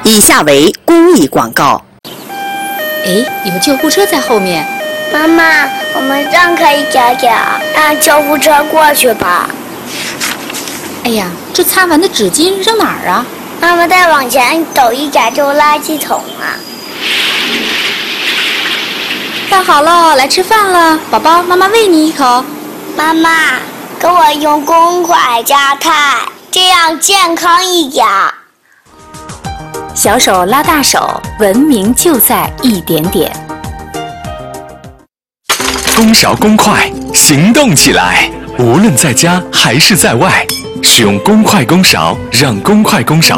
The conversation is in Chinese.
以下为公益广告。 哎，有救护车在后面。 妈妈，我们让开一点点，让救护车过去吧。 哎呀，这擦完的纸巾扔哪儿啊？ 妈妈，再往前走一点就是垃圾桶啊。 饭好了，来吃饭了，宝宝，妈妈喂你一口。 妈妈，给我用公筷加菜，这样健康一点。 小手拉大手，文明就在一点点。 公勺公筷，行动起来！无论在家还是在外，使用公筷公勺，让公筷公勺